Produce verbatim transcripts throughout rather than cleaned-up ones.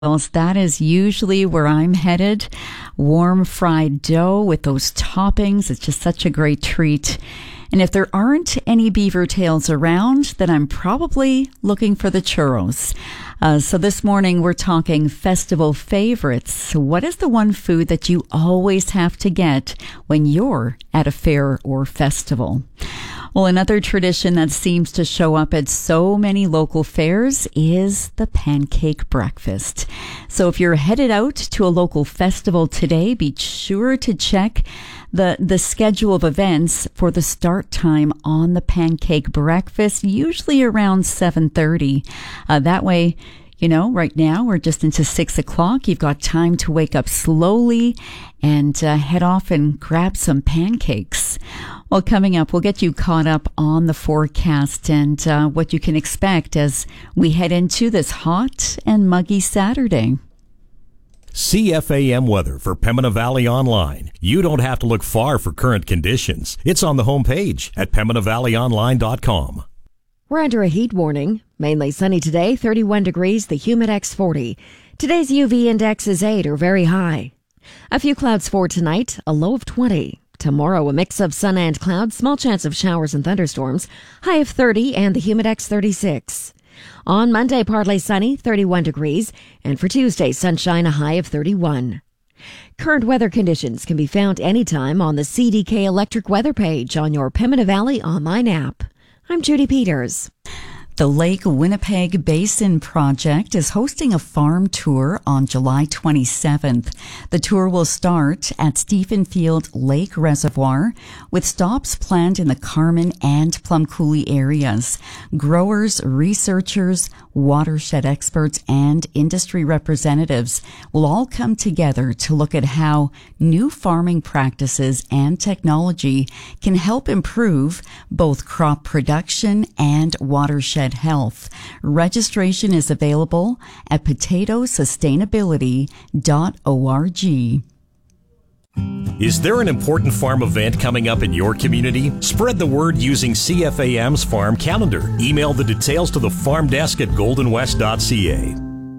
That is usually where I'm headed. Warm fried dough with those toppings. It's just such a great treat. And if there aren't any beaver tails around, then I'm probably looking for the churros. Uh, so this morning we're talking festival favorites. What is the one food that you always have to get when you're at a fair or festival? Well, another tradition that seems to show up at so many local fairs is the pancake breakfast. So if you're headed out to a local festival today, be sure to check the, the schedule of events for the start time on the pancake breakfast, usually around seven thirty. Uh, that way, you know, right now we're just into six o'clock. You've got time to wake up slowly and uh, head off and grab some pancakes. Well, coming up, we'll get you caught up on the forecast and uh, what you can expect as we head into this hot and muggy Saturday. C F A M weather for Pembina Valley Online. You don't have to look far for current conditions. It's on the homepage at pembina valley online dot com. We're under a heat warning. Mainly sunny today, thirty-one degrees, the Humidex forty. Today's U V index is eight or very high. A few clouds for tonight, a low of twenty. Tomorrow, a mix of sun and clouds, small chance of showers and thunderstorms, high of thirty and the Humidex thirty-six. On Monday, partly sunny, thirty-one degrees, and for Tuesday, sunshine, a high of thirty-one. Current weather conditions can be found anytime on the C D K Electric weather page on your Pembina Valley online app. I'm Judy Peters. The Lake Winnipeg Basin Project is hosting a farm tour on July twenty-seventh. The tour will start at Stephenfield Lake Reservoir with stops planned in the Carman and Plum Coulee areas. Growers, researchers, watershed experts, and industry representatives will all come together to look at how new farming practices and technology can help improve both crop production and watershed health. Registration is available at potato sustainability dot org. Is there an important farm event coming up in your community? Spread the word using C F A M's farm calendar. Email the details to the farm desk at golden west dot c a.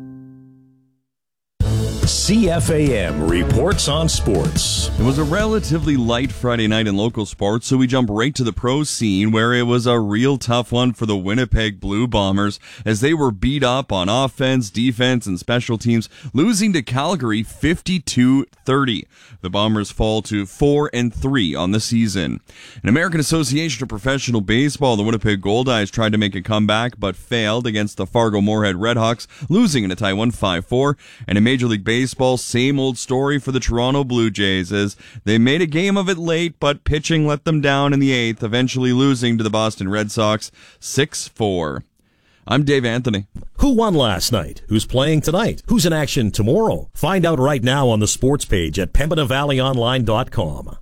C F A M reports on sports. It was a relatively light Friday night in local sports, so we jump right to the pro scene where it was a real tough one for the Winnipeg Blue Bombers as they were beat up on offense, defense, and special teams, losing to Calgary fifty-two thirty. The Bombers fall to four and three on the season. In American Association of Professional Baseball, the Winnipeg Goldeyes tried to make a comeback but failed against the Fargo-Moorhead Redhawks, losing in a tie one five four. And in Major League Baseball, same old story for the Toronto Blue Jays as they made a game of it late, but pitching let them down in the eighth, eventually losing to the Boston Red Sox six four. I'm Dave Anthony. Who won last night? Who's playing tonight? Who's in action tomorrow? Find out right now on the sports page at pembina valley online dot com.